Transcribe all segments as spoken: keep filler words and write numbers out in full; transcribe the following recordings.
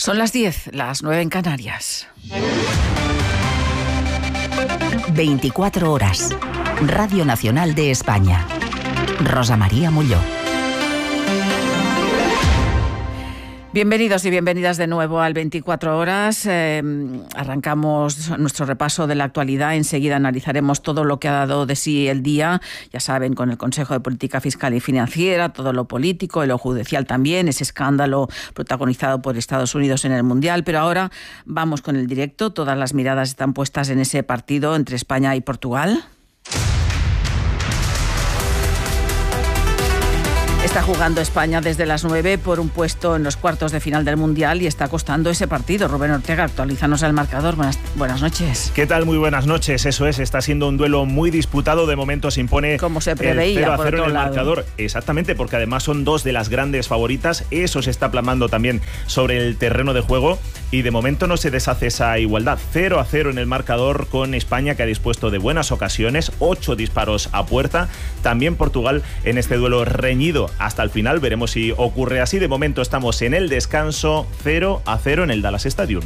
Son las diez, las nueve en Canarias. veinticuatro horas. Radio Nacional de España. Rosa María Mulló. Bienvenidos y bienvenidas de nuevo al veinticuatro horas. Eh, arrancamos nuestro repaso de la actualidad. Enseguida analizaremos todo lo que ha dado de sí el día. Ya saben, con el Consejo de Política Fiscal y Financiera, todo lo político y lo judicial también, ese escándalo protagonizado por Estados Unidos en el Mundial. Pero ahora vamos con el directo. Todas las miradas están puestas en ese partido entre España y Portugal. Está jugando España desde las nueve por un puesto en los cuartos de final del Mundial y está costando ese partido. Rubén Ortega, actualízanos el marcador. Buenas, buenas noches. ¿Qué tal? Muy buenas noches. Eso es, está siendo un duelo muy disputado. De momento se impone como se preveía, cero a cero en el lado. marcador. Exactamente, porque además son dos de las grandes favoritas. Eso se está plasmando también sobre el terreno de juego y de momento no se deshace esa igualdad. cero a cero en el marcador con España, que ha dispuesto de buenas ocasiones, ocho disparos a puerta. También Portugal en este duelo reñido hasta el final. Veremos si ocurre así. De momento estamos en el descanso, cero a cero en el Dallas Stadium.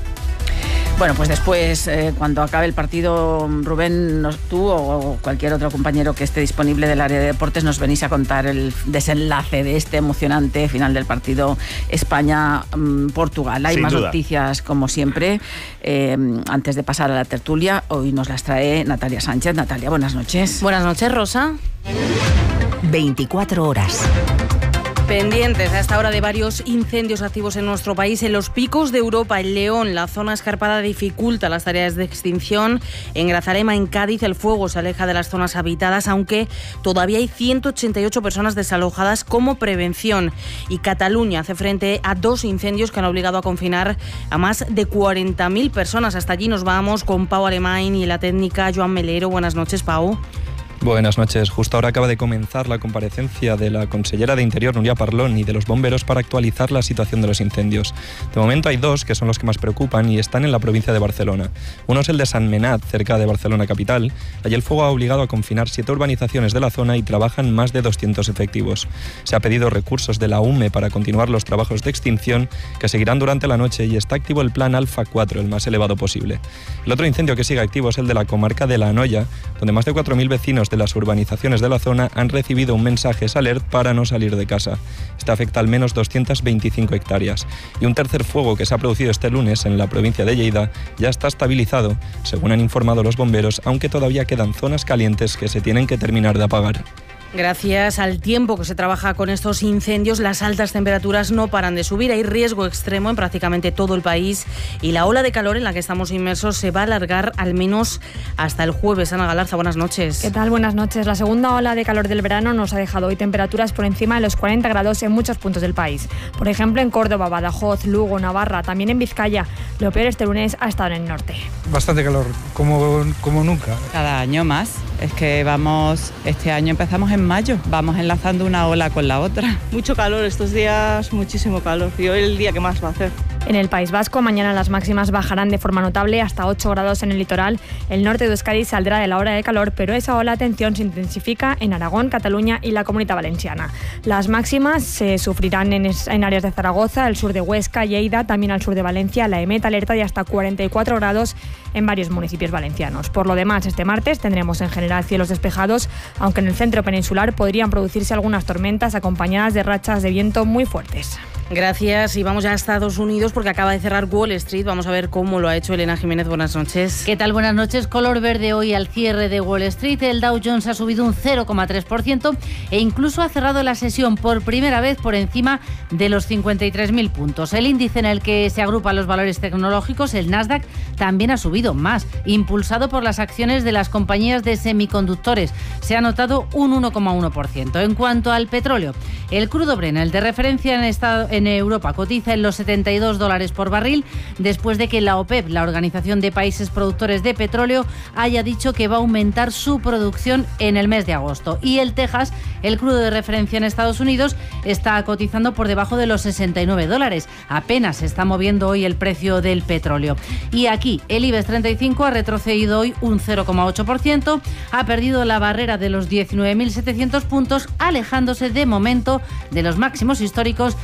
Bueno, pues después, eh, cuando acabe el partido, Rubén, nos, tú o cualquier otro compañero que esté disponible del área de deportes, nos venís a contar el desenlace de este emocionante final del partido España-Portugal. Hay Sin más duda. Noticias, como siempre. Eh, antes de pasar a la tertulia, hoy nos las trae Natalia Sánchez. Natalia, buenas noches. Buenas noches, Rosa. veinticuatro horas. Pendientes a esta hora de varios incendios activos en nuestro país. En los picos de Europa, en León, la zona escarpada dificulta las tareas de extinción. En Grazalema, en Cádiz, el fuego se aleja de las zonas habitadas, aunque todavía hay ciento ochenta y ocho personas desalojadas como prevención. Y Cataluña hace frente a dos incendios que han obligado a confinar a más de cuarenta mil personas. Hasta allí nos vamos con Pau Alemán y la técnica Joan Melero. Buenas noches, Pau. Buenas noches. Justo ahora acaba de comenzar la comparecencia de la consellera de Interior, Núria Parlon, y de los bomberos para actualizar la situación de los incendios. De momento hay dos que son los que más preocupan y están en la provincia de Barcelona. Uno es el de San Menat, cerca de Barcelona capital. Allí el fuego ha obligado a confinar siete urbanizaciones de la zona y trabajan más de doscientos efectivos. Se ha pedido recursos de la U M E para continuar los trabajos de extinción, que seguirán durante la noche, y está activo el plan Alfa cuatro, el más elevado posible. El otro incendio que sigue activo es el de la comarca de La Anoia, donde más de cuatro mil vecinos de las urbanizaciones de la zona han recibido un mensaje alert para no salir de casa. Este afecta al menos doscientas veinticinco hectáreas. Y un tercer fuego que se ha producido este lunes en la provincia de Lleida ya está estabilizado, según han informado los bomberos, aunque todavía quedan zonas calientes que se tienen que terminar de apagar. Gracias al tiempo que se trabaja con estos incendios, las altas temperaturas no paran de subir. Hay riesgo extremo en prácticamente todo el país y la ola de calor en la que estamos inmersos se va a alargar al menos hasta el jueves. Ana Galarza, buenas noches. ¿Qué tal? Buenas noches. La segunda ola de calor del verano nos ha dejado hoy temperaturas por encima de los cuarenta grados en muchos puntos del país. Por ejemplo, en Córdoba, Badajoz, Lugo, Navarra, también en Vizcaya. Lo peor este lunes ha estado en el norte. Bastante calor, como, como nunca. Cada año más. Es que vamos, este año empezamos en mayo, vamos enlazando una ola con la otra. Mucho calor estos días, muchísimo calor, y hoy el día que más va a hacer. En el País Vasco, mañana las máximas bajarán de forma notable hasta ocho grados en el litoral. El norte de Euskadi saldrá de la ola de calor, pero esa ola de tensión se intensifica en Aragón, Cataluña y la Comunidad Valenciana. Las máximas se sufrirán en, en áreas de Zaragoza, el sur de Huesca, Lleida, también al sur de Valencia. La EMET alerta de hasta cuarenta y cuatro grados en varios municipios valencianos. Por lo demás, este martes tendremos en general cielos despejados, aunque en el centro peninsular podrían producirse algunas tormentas acompañadas de rachas de viento muy fuertes. Gracias, y vamos ya a Estados Unidos porque acaba de cerrar Wall Street. Vamos a ver cómo lo ha hecho Elena Jiménez. Buenas noches. ¿Qué tal? Buenas noches. Color verde hoy al cierre de Wall Street. El Dow Jones ha subido un cero coma tres por ciento e incluso ha cerrado la sesión por primera vez por encima de los cincuenta y tres mil puntos. El índice en el que se agrupan los valores tecnológicos, el Nasdaq, también ha subido más, impulsado por las acciones de las compañías de semiconductores. Se ha notado un uno coma uno por ciento. En cuanto al petróleo, el crudo Brent, el de referencia en estado en Europa, cotiza en los setenta y dos dólares por barril después de que la OPEP, la Organización de Países Productores de Petróleo, haya dicho que va a aumentar su producción en el mes de agosto. Y el Texas, el crudo de referencia en Estados Unidos, está cotizando por debajo de los sesenta y nueve dólares. Apenas se está moviendo hoy el precio del petróleo. Y aquí el IBEX treinta y cinco ha retrocedido hoy un cero coma ocho por ciento, ha perdido la barrera de los diecinueve mil setecientos puntos, alejándose de momento de los máximos históricos que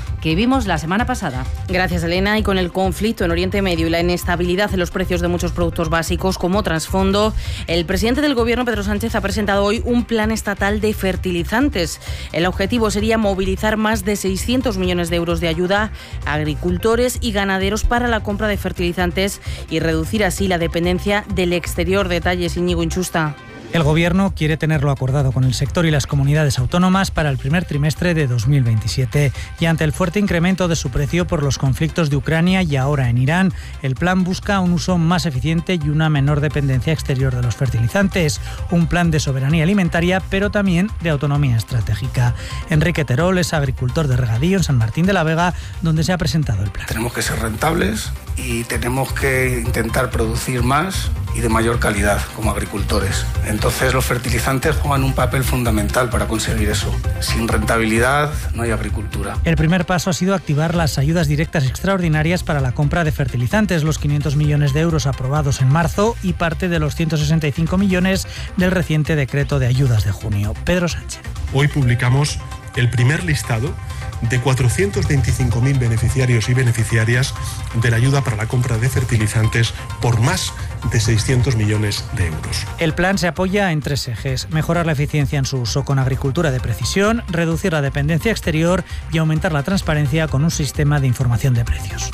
vivimos la semana pasada. Gracias, Elena. Y con el conflicto en Oriente Medio y la inestabilidad en los precios de muchos productos básicos como trasfondo, el presidente del Gobierno, Pedro Sánchez, ha presentado hoy un plan estatal de fertilizantes. El objetivo sería movilizar más de seiscientos millones de euros de ayuda a agricultores y ganaderos para la compra de fertilizantes y reducir así la dependencia del exterior. Detalles, Íñigo Inchusta. El Gobierno quiere tenerlo acordado con el sector y las comunidades autónomas para el primer trimestre de dos mil veintisiete. Y ante el fuerte incremento de su precio por los conflictos de Ucrania y ahora en Irán, el plan busca un uso más eficiente y una menor dependencia exterior de los fertilizantes. Un plan de soberanía alimentaria, pero también de autonomía estratégica. Enrique Terol es agricultor de regadío en San Martín de la Vega, donde se ha presentado el plan. Tenemos que ser rentables y tenemos que intentar producir más y de mayor calidad como agricultores. Entonces los fertilizantes juegan un papel fundamental para conseguir eso. Sin rentabilidad no hay agricultura. El primer paso ha sido activar las ayudas directas extraordinarias para la compra de fertilizantes, los quinientos millones de euros aprobados en marzo y parte de los ciento sesenta y cinco millones del reciente decreto de ayudas de junio. Pedro Sánchez. Hoy publicamos el primer listado de cuatrocientos veinticinco mil beneficiarios y beneficiarias de la ayuda para la compra de fertilizantes por más de seiscientos millones de euros. El plan se apoya en tres ejes: mejorar la eficiencia en su uso con agricultura de precisión, reducir la dependencia exterior y aumentar la transparencia con un sistema de información de precios.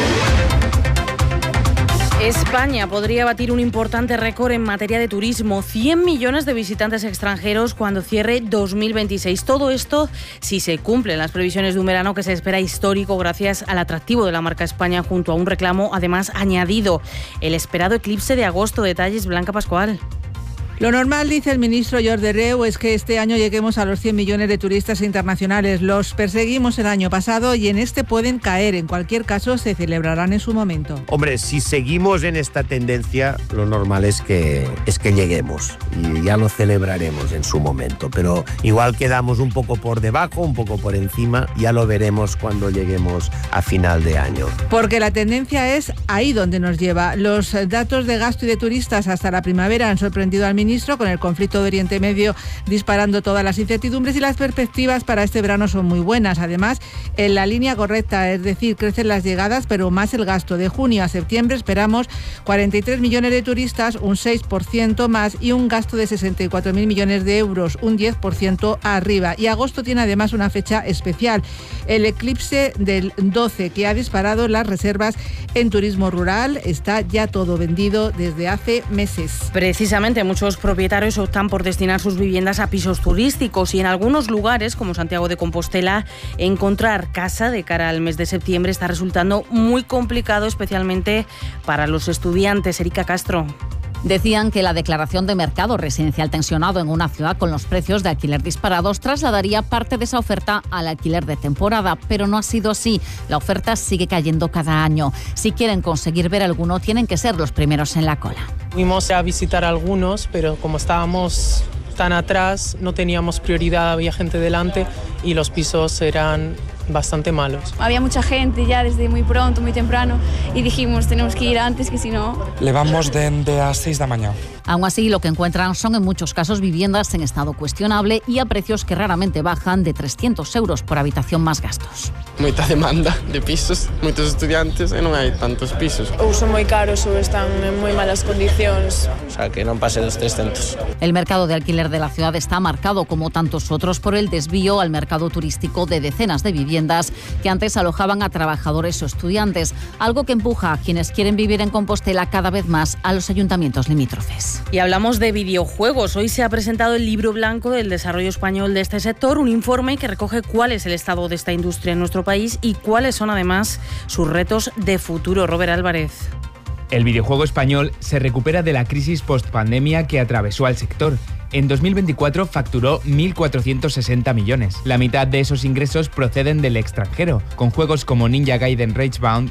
España podría batir un importante récord en materia de turismo, cien millones de visitantes extranjeros cuando cierre dos mil veintiséis. Todo esto si se cumplen las previsiones de un verano que se espera histórico gracias al atractivo de la marca España junto a un reclamo además añadido, el esperado eclipse de agosto. Detalles, Blanca Pascual. Lo normal, dice el ministro Jordi Hereu, es que este año lleguemos a los cien millones de turistas internacionales. Los perseguimos el año pasado y en este pueden caer. En cualquier caso, se celebrarán en su momento. Hombre, si seguimos en esta tendencia, lo normal es que, es que lleguemos y ya lo celebraremos en su momento. Pero igual quedamos un poco por debajo, un poco por encima, ya lo veremos cuando lleguemos a final de año. Porque la tendencia es ahí donde nos lleva. Los datos de gasto y de turistas hasta la primavera han sorprendido al ministro, con el conflicto de Oriente Medio disparando todas las incertidumbres, y las perspectivas para este verano son muy buenas. Además, en la línea correcta, es decir, crecen las llegadas, pero más el gasto. De junio a septiembre esperamos cuarenta y tres millones de turistas, un seis por ciento más, y un gasto de sesenta y cuatro mil millones de euros, un diez por ciento arriba. Y agosto tiene además una fecha especial, el eclipse del doce, que ha disparado las reservas en turismo rural. Está ya todo vendido desde hace meses. Precisamente, muchos propietarios optan por destinar sus viviendas a pisos turísticos y en algunos lugares, como Santiago de Compostela, encontrar casa de cara al mes de septiembre está resultando muy complicado, especialmente para los estudiantes. Erika Castro. Decían que la declaración de mercado residencial tensionado en una ciudad con los precios de alquiler disparados trasladaría parte de esa oferta al alquiler de temporada, pero no ha sido así. La oferta sigue cayendo cada año. Si quieren conseguir ver alguno, tienen que ser los primeros en la cola. Fuimos a visitar algunos, pero como estábamos tan atrás, no teníamos prioridad, había gente delante y los pisos eran bastante malos. Había mucha gente ya desde muy pronto, muy temprano, y dijimos tenemos que ir antes, que si no... Le vamos desde las seis de la mañana. Aún así, lo que encuentran son en muchos casos viviendas en estado cuestionable y a precios que raramente bajan de trescientos euros por habitación más gastos. Moita demanda de pisos, moitos estudiantes e non hai tantos pisos. Ou son moi caros ou están en moi malas condicións. O sea, que non pase dos trescentos. El mercado de alquiler de la ciudad está marcado, como tantos otros, por el desvío al mercado turístico de decenas de viviendas que antes alojaban a trabajadores o estudiantes, algo que empuja a quienes quieren vivir en Compostela cada vez más a los ayuntamientos limítrofes. Y hablamos de videojuegos. Hoy se ha presentado el libro blanco del desarrollo español de este sector, un informe que recoge cuál es el estado de esta industria en nuestro país y cuáles son además sus retos de futuro. Robert Álvarez. El videojuego español se recupera de la crisis post-pandemia que atravesó al sector. En dos mil veinticuatro facturó mil cuatrocientos sesenta millones. La mitad de esos ingresos proceden del extranjero, con juegos como Ninja Gaiden Ragebound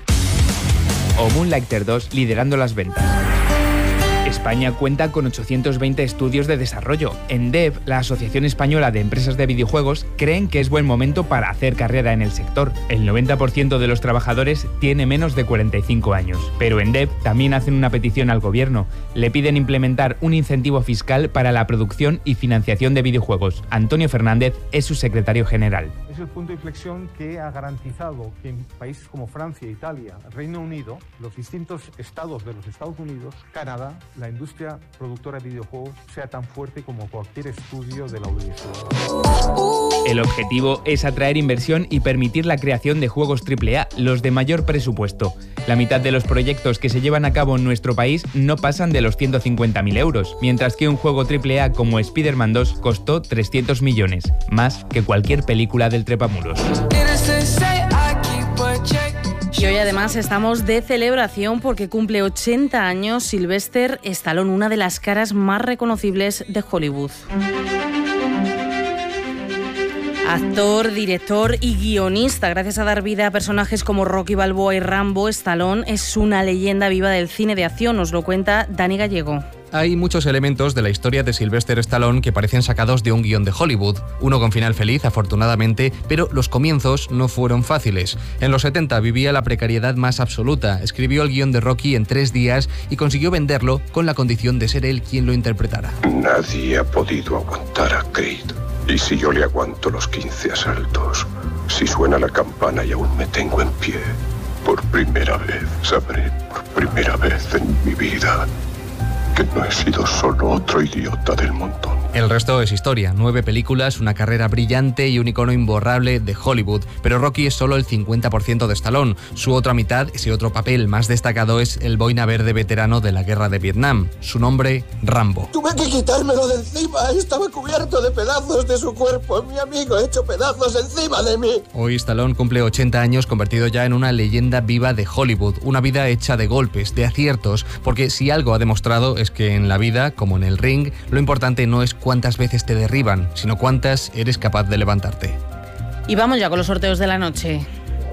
o Moonlighter dos liderando las ventas. España cuenta con ochocientos veinte estudios de desarrollo. En D E V, la Asociación Española de Empresas de Videojuegos, creen que es buen momento para hacer carrera en el sector. El noventa por ciento de los trabajadores tiene menos de cuarenta y cinco años. Pero en D E V también hacen una petición al gobierno. Le piden implementar un incentivo fiscal para la producción y financiación de videojuegos. Antonio Fernández es su secretario general. es el punto de inflexión que ha garantizado que en países como Francia, Italia, Reino Unido, los distintos estados de los Estados Unidos, Canadá, la industria productora de videojuegos sea tan fuerte como cualquier estudio de la audiovisual. El objetivo es atraer inversión y permitir la creación de juegos triple A, los de mayor presupuesto. La mitad de los proyectos que se llevan a cabo en nuestro país no pasan de los ciento cincuenta mil euros, mientras que un juego triple A como Spider-Man dos costó trescientos millones, más que cualquier película del trepamuros. Y hoy además estamos de celebración porque cumple ochenta años Sylvester Stallone, una de las caras más reconocibles de Hollywood. Actor, director y guionista, gracias a dar vida a personajes como Rocky Balboa y Rambo, Stallone es una leyenda viva del cine de acción, nos lo cuenta Dani Gallego. Hay muchos elementos de la historia de Sylvester Stallone que parecen sacados de un guión de Hollywood, uno con final feliz, afortunadamente, pero los comienzos no fueron fáciles. En los setenta vivía la precariedad más absoluta, escribió el guión de Rocky en tres días y consiguió venderlo con la condición de ser él quien lo interpretara. Nadie ha podido aguantar a Creed. Y si yo le aguanto los quince asaltos, si suena la campana y aún me tengo en pie, por primera vez sabré, por primera vez en mi vida, que no he sido solo otro idiota del montón. El resto es historia, nueve películas, una carrera brillante y un icono imborrable de Hollywood, pero Rocky es solo el cincuenta por ciento de Stallone. Su otra mitad, ese otro papel más destacado, es el boina verde veterano de la guerra de Vietnam. Su nombre, Rambo. Tuve que quitármelo de encima, estaba cubierto de pedazos de su cuerpo, mi amigo hecho pedazos encima de mí. Hoy Stallone cumple ochenta años, convertido ya en una leyenda viva de Hollywood, una vida hecha de golpes, de aciertos, porque si algo ha demostrado es que en la vida, como en el ring, lo importante no es cuántas veces te derriban, sino cuántas eres capaz de levantarte. Y vamos ya con los sorteos de la noche.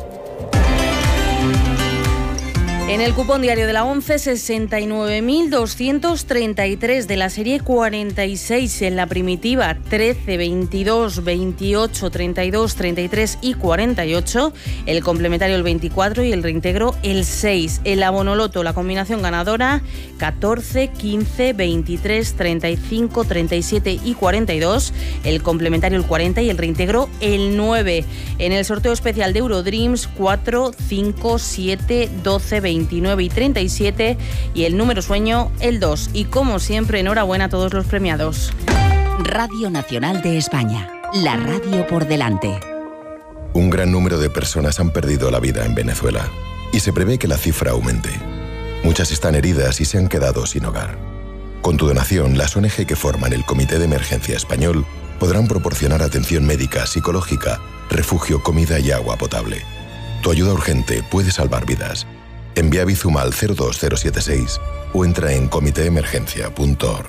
En el cupón diario de la ONCE, sesenta y nueve mil doscientos treinta y tres, de la serie cuarenta y seis en la primitiva, trece, veintidós, veintiocho, treinta y dos, treinta y tres y cuarenta y ocho, el complementario el veinticuatro y el reintegro el seis. El abonoloto, la combinación ganadora, catorce, quince, veintitrés, treinta y cinco, treinta y siete y cuarenta y dos, el complementario el cuarenta y el reintegro el nueve. En el sorteo especial de Eurodreams, cuatro, cinco, siete, doce, veintinueve y treinta y siete y el número sueño el dos. Y como siempre, enhorabuena a todos los premiados. Radio Nacional de España, la radio por delante. Un gran número de personas han perdido la vida en Venezuela y se prevé que la cifra aumente. Muchas están heridas y se han quedado sin hogar. Con tu donación, las O N G que forman el Comité de Emergencia Español podrán proporcionar atención médica, psicológica, refugio, comida y agua potable. Tu ayuda urgente puede salvar vidas. Envía Bizum al cero dos cero siete seis o entra en comité emergencia punto org.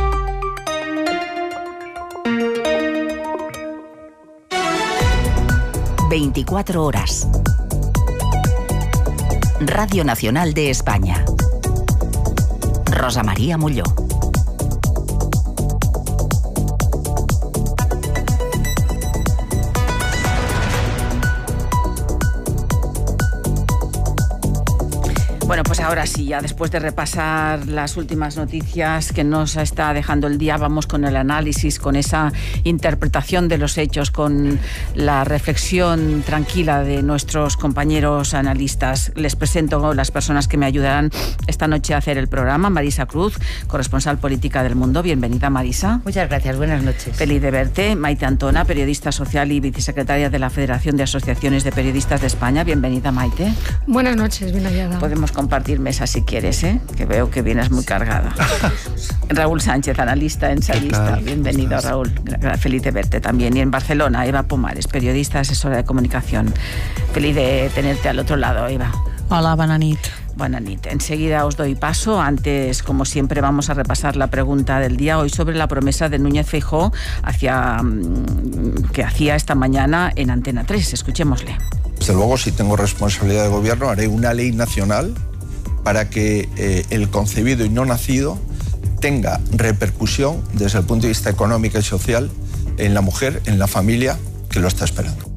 veinticuatro horas. Radio Nacional de España. Rosa María Molló. Bueno, pues ahora sí, ya después de repasar las últimas noticias que nos está dejando el día, vamos con el análisis, con esa interpretación de los hechos, con la reflexión tranquila de nuestros compañeros analistas. Les presento las personas que me ayudarán esta noche a hacer el programa. Marisa Cruz, corresponsal política del Mundo. Bienvenida, Marisa. Muchas gracias, buenas noches. Feliz de verte. Maite Antona, periodista social y vicesecretaria de la Federación de Asociaciones de Periodistas de España. Bienvenida, Maite. Buenas noches, bien hallada. Podemos compartir mesa si quieres, ¿eh? Que veo que vienes muy cargada. Raúl Sánchez, analista, ensayista. Bienvenido, Raúl. Feliz de verte también. Y en Barcelona, Eva Pomares, periodista, asesora de comunicación. Feliz de tenerte al otro lado, Eva. Hola, bona nit. Buena nit. Enseguida os doy paso. Antes, como siempre, vamos a repasar la pregunta del día hoy sobre la promesa de Núñez Feijóo hacia, que hacía esta mañana en Antena tres. Escuchémosle. Desde luego, si tengo responsabilidad de gobierno, haré una ley nacional para que eh, el concebido y no nacido tenga repercusión desde el punto de vista económico y social en la mujer, en la familia que lo está esperando.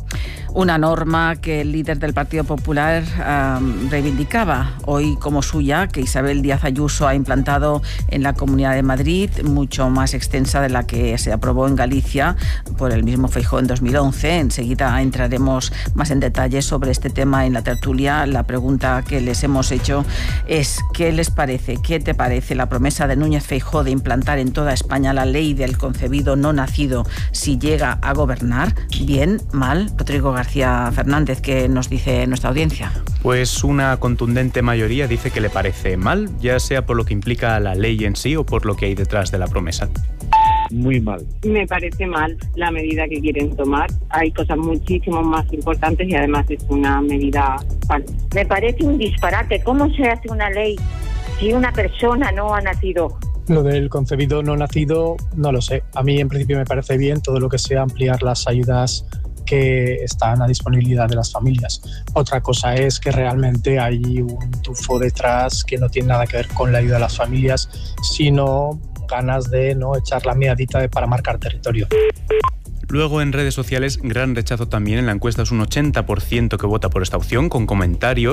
Una norma que el líder del Partido Popular um, reivindicaba hoy como suya, que Isabel Díaz Ayuso ha implantado en la Comunidad de Madrid, mucho más extensa de la que se aprobó en Galicia por el mismo Feijóo en dos mil once. Enseguida entraremos más en detalle sobre este tema en la tertulia. La pregunta que les hemos hecho es: ¿qué les parece? ¿Qué te parece la promesa de Núñez Feijóo de implantar en toda España la ley del concebido no nacido si llega a gobernar? ¿Bien? ¿Mal? Rodrigo García Fernández, ¿qué nos dice nuestra audiencia? Pues una contundente mayoría dice que le parece mal, ya sea por lo que implica la ley en sí o por lo que hay detrás de la promesa. Muy mal. Me parece mal la medida que quieren tomar. Hay cosas muchísimo más importantes y además es una medida falsa. Me parece un disparate. ¿Cómo se hace una ley si una persona no ha nacido? Lo del concebido no nacido, no lo sé. A mí en principio me parece bien todo lo que sea ampliar las ayudas que están a disponibilidad de las familias. Otra cosa es que realmente hay un tufo detrás que no tiene nada que ver con la ayuda a las familias, sino ganas de no echar la meadita de para marcar territorio. Luego en redes sociales, gran rechazo también en la encuesta, es un ochenta por ciento que vota por esta opción, con comentarios